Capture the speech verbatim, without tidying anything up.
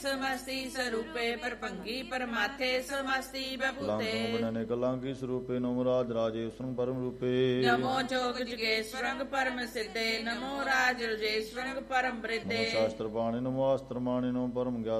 ਸਮਸਤੀ ਸਰੂਪੇ ਪਰਭੰਗੀ ਪਰਮਾਥੇ ਸਮਸਤੀ ਬਭੂਤੇ ਬਨਨੇ ਕਲਾਂਗੀ ਸਰੂਪੇ ਨਮੋ ਰਾਜ ਰਾਜੇਸ਼ਵਰੰ ਪਰਮ ਰੂਪੇ ਨਮੋ ਜੋਗ ਜਗੇਸ਼ਵਰੰ ਪਰਮ ਸਿੱਧੇ ਨਮੋ ਰਾਜ ਰਾਜੇਸ਼ਵਰੰ ਪਰਮ ਬ੍ਰਿਤੇ ਸ਼ਾਸਤਰ ਬਾਣੀ ਨਮੋ ਆਸਤਰ ਬਾਣੀ ਨਮੋ ਪਰਮ ਗਿਆਨ